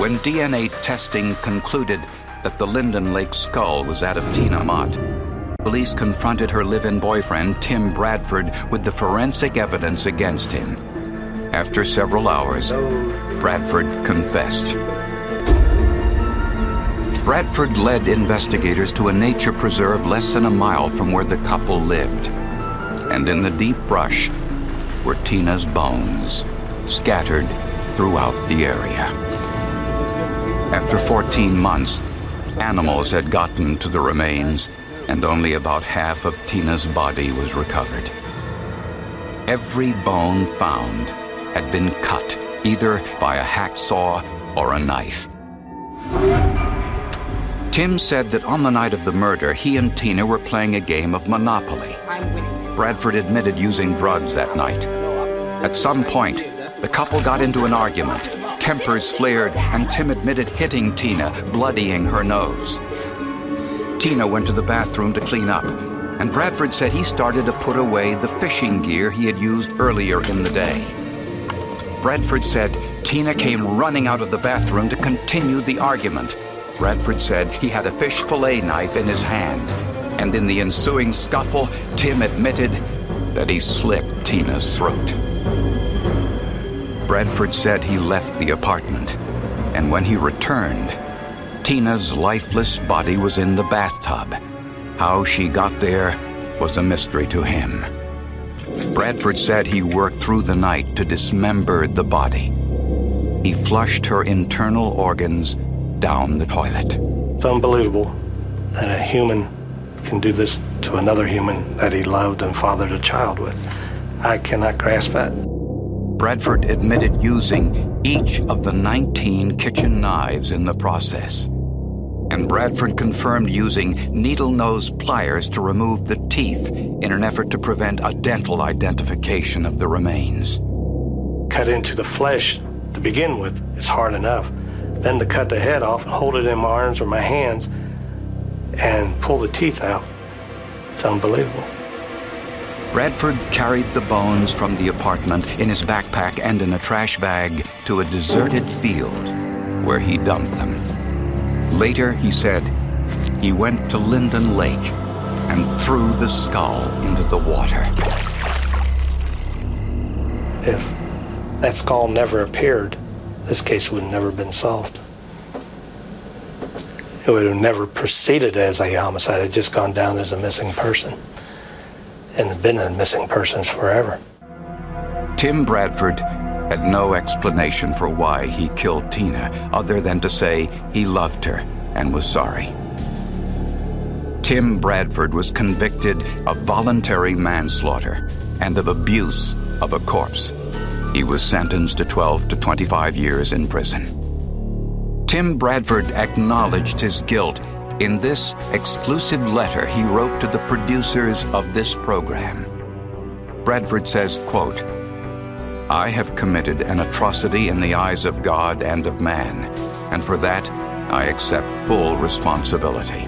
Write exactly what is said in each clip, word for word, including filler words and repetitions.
When D N A testing concluded that the Linden Lake skull was that of Tina Mott, police confronted her live-in boyfriend, Tim Bradford, with the forensic evidence against him. After several hours, Bradford confessed. Bradford led investigators to a nature preserve less than a mile from where the couple lived. And in the deep brush were Tina's bones, scattered throughout the area. After fourteen months, animals had gotten to the remains, and only about half of Tina's body was recovered. Every bone found had been cut, either by a hacksaw or a knife. Tim said that on the night of the murder, he and Tina were playing a game of Monopoly. Bradford admitted using drugs that night. At some point, the couple got into an argument. Tempers flared, and Tim admitted hitting Tina, bloodying her nose. Tina went to the bathroom to clean up, and Bradford said he started to put away the fishing gear he had used earlier in the day. Bradford said Tina came running out of the bathroom to continue the argument. Bradford said he had a fish fillet knife in his hand, and in the ensuing scuffle, Tim admitted that he slit Tina's throat. Bradford said he left the apartment, and when he returned, Tina's lifeless body was in the bathtub. How she got there was a mystery to him. Bradford said he worked through the night to dismember the body. He flushed her internal organs down the toilet. It's unbelievable that a human can do this to another human that he loved and fathered a child with. I cannot grasp that. Bradford admitted using each of the nineteen kitchen knives in the process. And Bradford confirmed using needle-nose pliers to remove the teeth in an effort to prevent a dental identification of the remains. Cut into the flesh to begin with is hard enough. Then to cut the head off and hold it in my arms or my hands and pull the teeth out, it's unbelievable. Bradford carried the bones from the apartment in his backpack and in a trash bag to a deserted field where he dumped them. Later, he said, he went to Linden Lake and threw the skull into the water. If that skull never appeared, this case would have never been solved. It would have never proceeded as a homicide. It had just gone down as a missing person. And been a missing person forever. Tim Bradford had no explanation for why he killed Tina, other than to say he loved her and was sorry. Tim Bradford was convicted of voluntary manslaughter and of abuse of a corpse. He was sentenced to twelve to twenty-five years in prison. Tim Bradford acknowledged his guilt in this exclusive letter he wrote to the producers of this program. Bradford says, quote, I have committed an atrocity in the eyes of God and of man, and for that I accept full responsibility.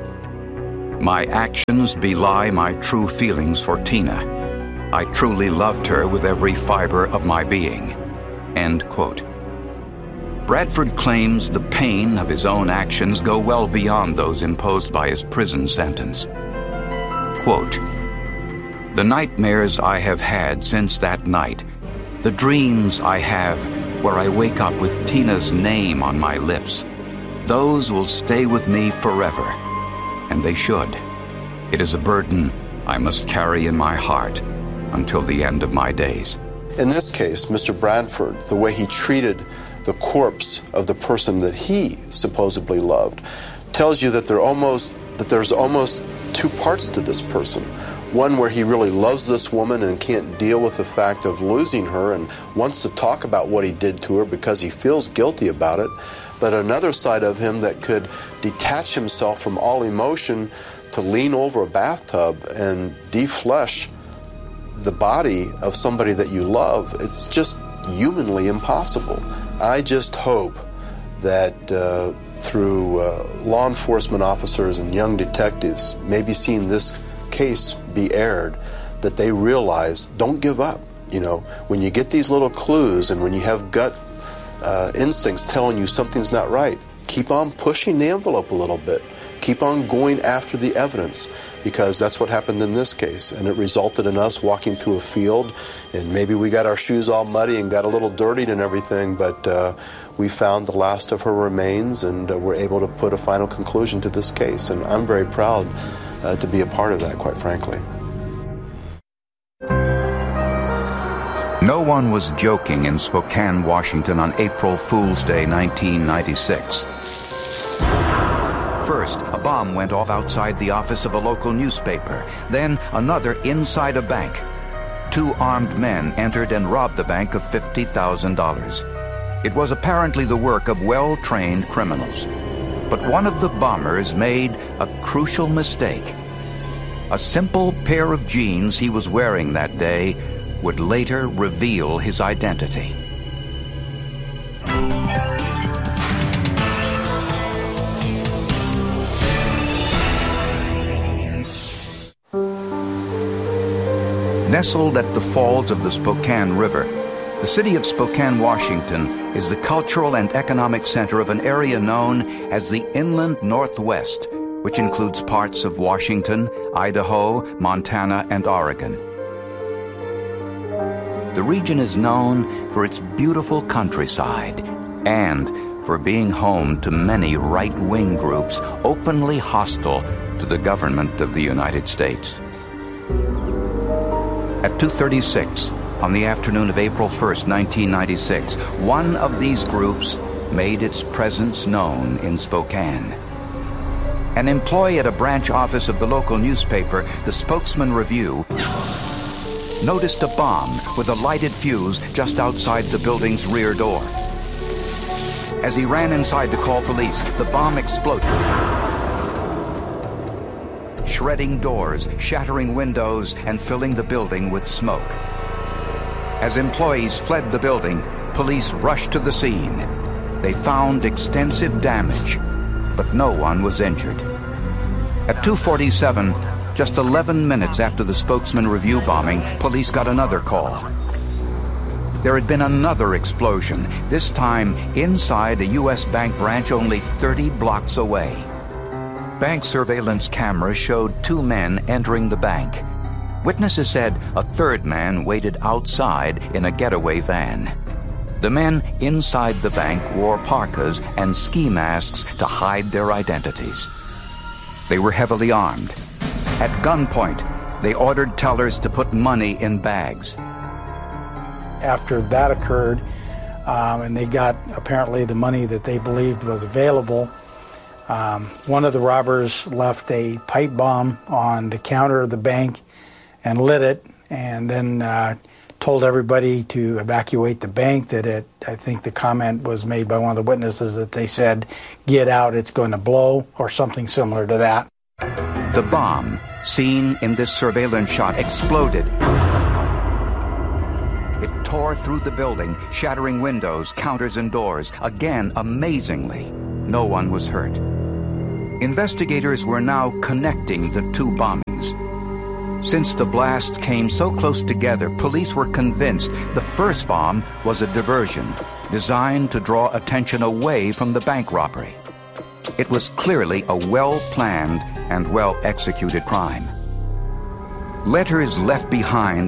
My actions belie my true feelings for Tina. I truly loved her with every fiber of my being. End quote. Bradford claims the pain of his own actions go well beyond those imposed by his prison sentence. Quote, the nightmares I have had since that night, the dreams I have where I wake up with Tina's name on my lips, those will stay with me forever, and they should. It is a burden I must carry in my heart until the end of my days. In this case, Mister Bradford, the way he treated the corpse of the person that he supposedly loved, tells you that there almost that there's almost two parts to this person. One where he really loves this woman and can't deal with the fact of losing her and wants to talk about what he did to her because he feels guilty about it. But another side of him that could detach himself from all emotion to lean over a bathtub and deflesh the body of somebody that you love. It's just humanly impossible. I just hope that uh, through uh, law enforcement officers and young detectives maybe seeing this case be aired, that they realize, don't give up. You know, when you get these little clues and when you have gut uh, instincts telling you something's not right, keep on pushing the envelope a little bit. Keep on going after the evidence, because that's what happened in this case. And it resulted in us walking through a field, and maybe we got our shoes all muddy and got a little dirtied and everything, but uh, we found the last of her remains, and uh, were able to put a final conclusion to this case. And I'm very proud uh, to be a part of that, quite frankly. No one was joking in Spokane, Washington on April Fool's Day, nineteen ninety-six. First, a bomb went off outside the office of a local newspaper. Then, another inside a bank. Two armed men entered and robbed the bank of fifty thousand dollars. It was apparently the work of well-trained criminals. But one of the bombers made a crucial mistake. A simple pair of jeans he was wearing that day would later reveal his identity. Nestled at the falls of the Spokane River, the city of Spokane, Washington, is the cultural and economic center of an area known as the Inland Northwest, which includes parts of Washington, Idaho, Montana, and Oregon. The region is known for its beautiful countryside and for being home to many right-wing groups openly hostile to the government of the United States. At two thirty-six, on the afternoon of April first, nineteen ninety-six, one of these groups made its presence known in Spokane. An employee at a branch office of the local newspaper, the Spokesman Review, noticed a bomb with a lighted fuse just outside the building's rear door. As he ran inside to call police, the bomb exploded, shredding doors, shattering windows, and filling the building with smoke. As employees fled the building, police rushed to the scene. They found extensive damage, but no one was injured. At two forty-seven, just eleven minutes after the Spokesman Review bombing, police got another call. There had been another explosion, this time inside a U S bank branch only thirty blocks away. Bank surveillance cameras showed two men entering the bank. Witnesses said a third man waited outside in a getaway van. The men inside the bank wore parkas and ski masks to hide their identities. They were heavily armed. At gunpoint, they ordered tellers to put money in bags. After that occurred, um, and they got apparently the money that they believed was available, Um, one of the robbers left a pipe bomb on the counter of the bank and lit it, and then uh, told everybody to evacuate the bank. That it, I think the comment was made by one of the witnesses that they said, "Get out, it's going to blow," or something similar to that. The bomb, seen in this surveillance shot, exploded. It tore through the building, shattering windows, counters, and doors. Again, amazingly, no one was hurt. Investigators were now connecting the two bombings. Since the blast came so close together, police were convinced the first bomb was a diversion designed to draw attention away from the bank robbery. It was clearly a well-planned and well-executed crime. Letters left behind